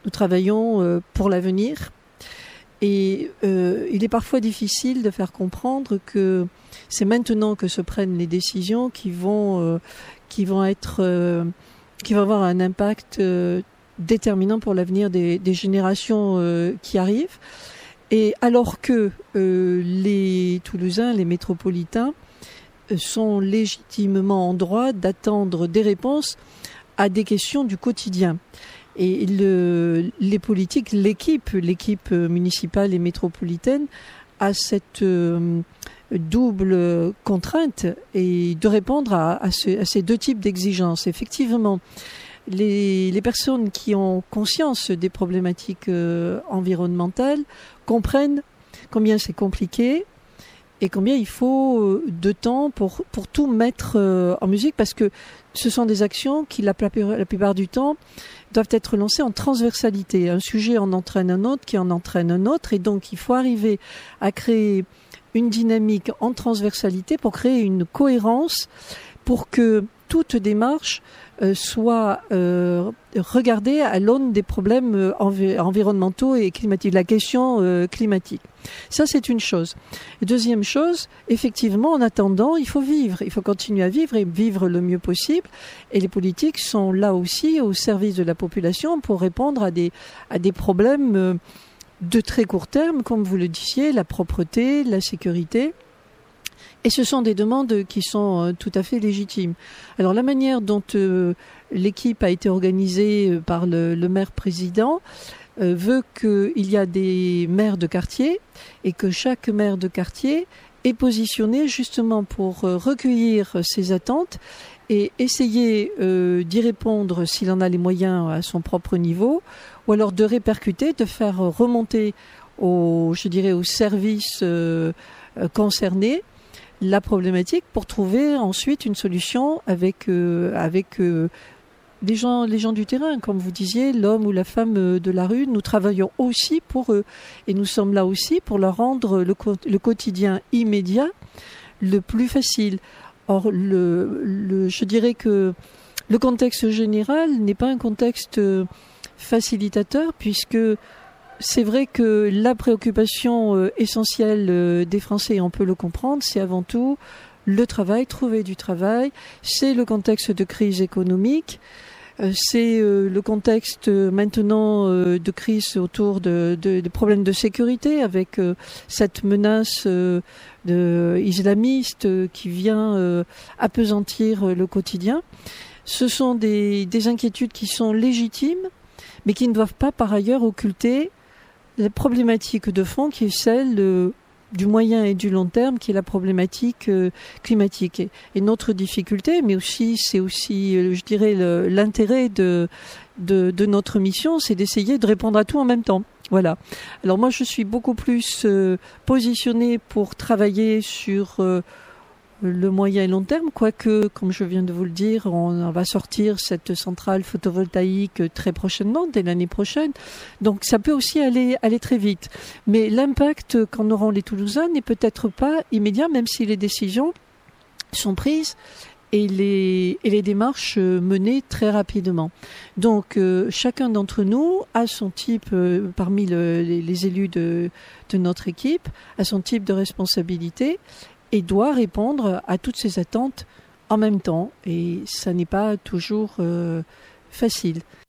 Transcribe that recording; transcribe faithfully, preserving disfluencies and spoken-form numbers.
nous travaillons euh, pour l'avenir. Et euh, il est parfois difficile de faire comprendre que c'est maintenant que se prennent les décisions qui vont, euh, qui vont être, euh, qui vont avoir un impact euh, déterminant pour l'avenir des, des générations euh, qui arrivent. Et alors que euh, les Toulousains, les métropolitains, euh, sont légitimement en droit d'attendre des réponses à des questions du quotidien. Et le, les politiques, l'équipe, l'équipe municipale et métropolitaine a cette euh, double contrainte et de répondre à, à, ce, à ces deux types d'exigences. Effectivement, les, les personnes qui ont conscience des problématiques euh, environnementales comprennent combien c'est compliqué et combien il faut de temps pour, pour tout mettre euh, en musique, parce que ce sont des actions qui, la, la plupart du temps, doivent être lancées en transversalité. Un sujet en entraîne un autre, qui en entraîne un autre, et donc il faut arriver à créer une dynamique en transversalité pour créer une cohérence, pour que toute démarche euh, soit euh, regardée à l'aune des problèmes euh, env- environnementaux et climatiques, la question euh, climatique. Ça, c'est une chose. Et deuxième chose, effectivement, en attendant, il faut vivre. Il faut continuer à vivre et vivre le mieux possible. Et les politiques sont là aussi au service de la population pour répondre à des, à des problèmes euh, de très court terme, comme vous le disiez, la propreté, la sécurité. Et ce sont des demandes qui sont euh, tout à fait légitimes. Alors la manière dont euh, l'équipe a été organisée euh, par le, le maire-président euh, veut qu'il y a des maires de quartier et que chaque maire de quartier est positionné justement pour euh, recueillir ces attentes et essayer euh, d'y répondre s'il en a les moyens à son propre niveau, ou alors de répercuter, de faire remonter au, je dirais, aux services euh, concernés la problématique pour trouver ensuite une solution avec euh, avec euh, les gens les gens du terrain, comme vous disiez, l'homme ou la femme de la rue. Nous travaillons aussi pour eux et nous sommes là aussi pour leur rendre le, le quotidien immédiat le plus facile. Or, le, le, je dirais que le contexte général n'est pas un contexte facilitateur, puisque c'est vrai que la préoccupation euh, essentielle euh, des Français, et on peut le comprendre, c'est avant tout le travail, trouver du travail. C'est le contexte de crise économique. Euh, c'est euh, le contexte euh, maintenant euh, de crise autour de, de, de problèmes de sécurité, avec euh, cette menace euh, de, islamiste euh, qui vient euh, appesantir euh, le quotidien. Ce sont des, des inquiétudes qui sont légitimes, mais qui ne doivent pas par ailleurs occulter la problématique de fond qui est celle euh, du moyen et du long terme, qui est la problématique euh, climatique. Et, et notre difficulté, mais aussi c'est aussi, euh, je dirais, le, l'intérêt de, de, de notre mission, c'est d'essayer de répondre à tout en même temps. Voilà. Alors moi, je suis beaucoup plus euh, positionnée pour travailler sur euh, le moyen et long terme, quoique, comme je viens de vous le dire, on va sortir cette centrale photovoltaïque très prochainement, dès l'année prochaine. Donc ça peut aussi aller, aller très vite. Mais l'impact qu'en auront les Toulousains n'est peut-être pas immédiat, même si les décisions sont prises et les, et les démarches menées très rapidement. Donc euh, chacun d'entre nous a son type, euh, parmi le, les, les élus de, de notre équipe, a son type de responsabilité et doit répondre à toutes ces attentes en même temps. Et ça n'est pas toujours euh, facile.